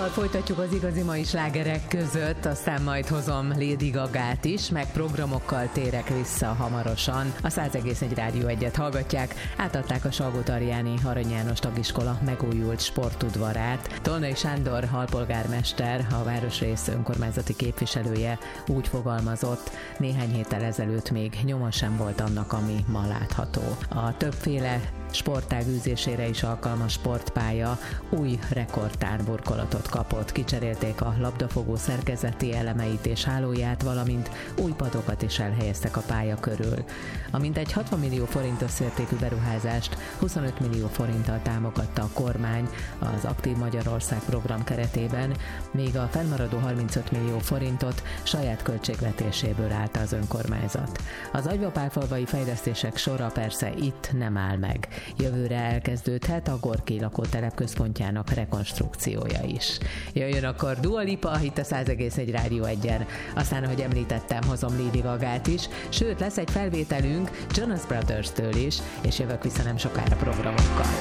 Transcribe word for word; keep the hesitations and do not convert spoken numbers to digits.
Dallal folytatjuk az igazi mai slágerek között, aztán majd hozom Lady Gagát is, meg programokkal térek vissza hamarosan. A száz egész egy Rádió egyet hallgatják, átadták a Salgótarjáni Arany János Tagiskola megújult sportudvarát. Tolnai Sándor alpolgármester, a városrész önkormányzati képviselője úgy fogalmazott, néhány héttel ezelőtt még nyoma sem volt annak, ami ma látható. A többféle sportág űzésére is alkalmas sportpálya új rekordtárburkolatot kapott. Kicserélték a labdafogó szerkezeti elemeit és hálóját, valamint új padokat is elhelyeztek a pálya körül. A mintegy hatvan millió forint összértékű beruházást huszonöt millió forinttal támogatta a kormány az Aktív Magyarország program keretében, míg a fennmaradó harmincöt millió forintot saját költségvetéséből állta az önkormányzat. Az agyvapálfalvai fejlesztések sora persze itt nem áll meg. Jövőre elkezdődhet a Gorki lakótelep központjának rekonstrukciója is. Jöjjön akkor Dua Lipa, itt a száz egész egy Rádió egyen. Aztán, ahogy említettem, hozom Lady Gagát is, sőt, lesz egy felvételünk Jonas Brothers-től is, és jövök vissza nem sokára programokkal.